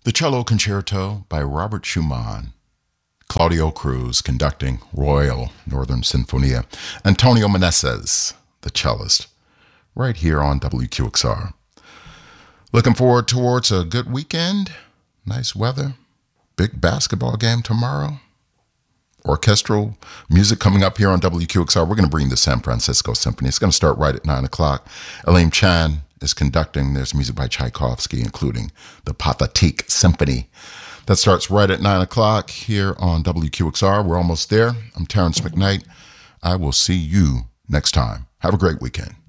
The Cello Concerto by Robert Schumann. Claudio Cruz conducting Royal Northern Sinfonia. Antonio Meneses, the cellist, right here on WQXR. Looking forward towards a good weekend. Nice weather. Big basketball game tomorrow. Orchestral music coming up here on WQXR. We're going to bring the San Francisco Symphony. It's going to start right at 9 o'clock. Elaine Chan is conducting. There's music by Tchaikovsky, including the Pathétique Symphony. That starts right at 9 o'clock here on WQXR. We're almost there. I'm Terrence McKnight. I will see you next time. Have a great weekend.